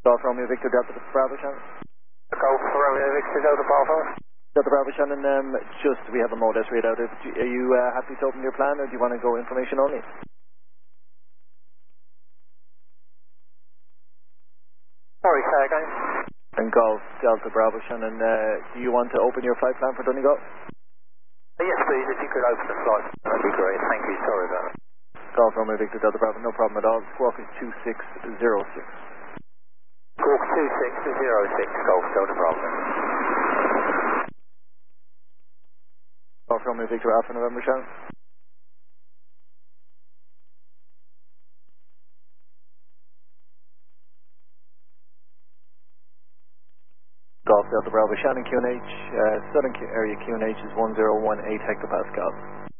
Golf Romeo Victor Delta Bravo Shannon. Golf Romeo Victor Delta Bravo. Delta Bravo Shannon, just we have a mode S readout. Are you happy to open your plan, or do you want to go information only? Sorry, say again. And Golf Delta Bravo Shannon, do you want to open your flight plan for Donegal? Yes, please, if you could open the flight, that'd be great. Thank you, sorry about that. Golf Romeo Victor Delta Bravo, no problem at all. Squawk is 2606. Squawk 2606, Golf Delta Bravo. Golf Romeo Victor Alpha November Shannon. Golf Delta Bravo Shannon QNH, Southern area QNH is 1018 hectopascals.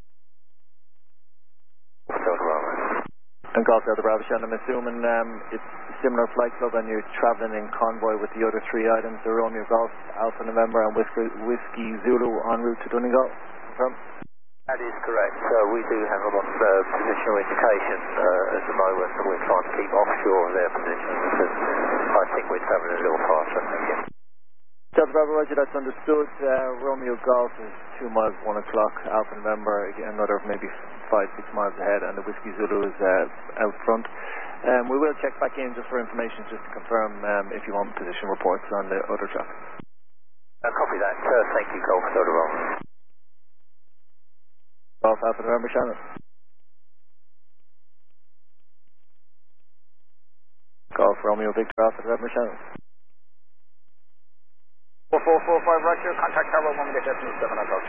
Delta Bravo. And Golf Delta Bravo Shannon, I'm assuming it's similar flight club and you're travelling in convoy with the other three items, the Romeo Golf, Alpha November and Whiskey Zulu en route to Donegal. Confirm? That is correct. We do have them on positional indication at the moment, and we're trying to keep offshore of their position because I think we're travelling a little faster. Thank you. Delta Bravo, Roger, that's understood. Romeo Golf is 2 miles, 1 o'clock. Alpha November, again, another maybe 5-6 miles ahead, and the Whiskey Zulu is out front. We will check back in just for information, just to confirm if you want position reports on the other traffic. Copy that. Thank you, Golf Delta Bravo. Golf Alpha November Shannon. Golf Romeo Victor Alpha November Shannon. 4445 Roger, contact Tower 1 minute destination 7 o'clock.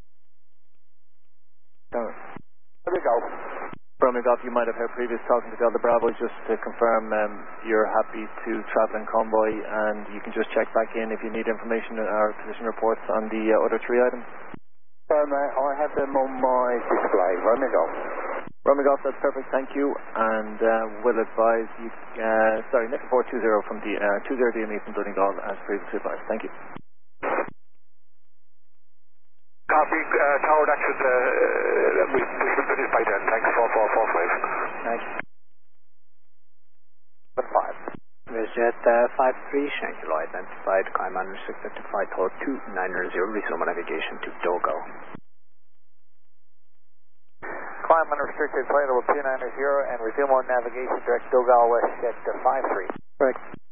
Shannon. There we go. Romeo Golf, you might have heard previous talking to Delta Bravo, just to confirm you're happy to travel in convoy, and you can just check back in if you need information or position reports on the other three items. I have them on my display. Romeo Golf. Romeo Golf, that's perfect, thank you, and we'll advise you, Nick 420 from the 20 DME from Donegal as previously advised. Thank you. Copy, Tower, that should, we should finish by then. Thanks, 4445. Thank you. Number 5. Jet 53, Shankill identified, climb unrestricted to flight hold 290, resume navigation to Dogo. Climb unrestricted, flight hold 290 and resume on navigation direct Dogal West jet 53. Correct.